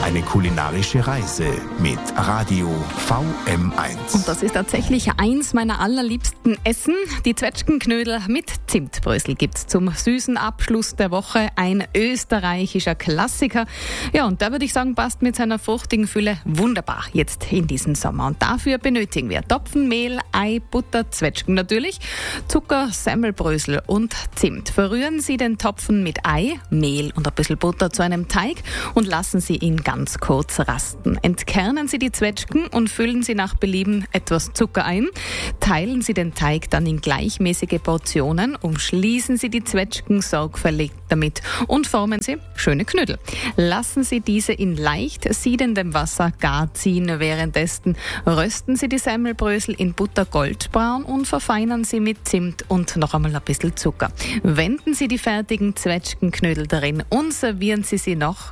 Eine kulinarische Reise mit Radio VM1. Und das ist tatsächlich eins meiner allerliebsten Essen. Die Zwetschgenknödel mit Zimtbrösel gibt's zum süßen Abschluss der Woche. Ein österreichischer Klassiker. Ja, und da würde ich sagen, passt mit seiner fruchtigen Fülle wunderbar jetzt in diesen Sommer. Und dafür benötigen wir Topfen, Mehl, Ei, Butter, Zwetschgen natürlich, Zucker, Semmelbrösel und Zimt. Verrühren Sie den Topfen mit Ei, Mehl und ein bisschen Butter zu einem Teig und lassen Sie ihn ganz kurz rasten. Entkernen Sie die Zwetschgen und füllen Sie nach Belieben etwas Zucker ein. Teilen Sie den Teig dann in gleichmäßige Portionen, umschließen Sie die Zwetschgen sorgfältig damit und formen Sie schöne Knödel. Lassen Sie diese in leicht siedendem Wasser gar ziehen. Währenddessen rösten Sie die Semmelbrösel in Butter goldbraun und verfeinern Sie mit Zimt und noch einmal ein bisschen Zucker. Wenden Sie die fertigen Zwetschgenknödel darin und servieren Sie sie noch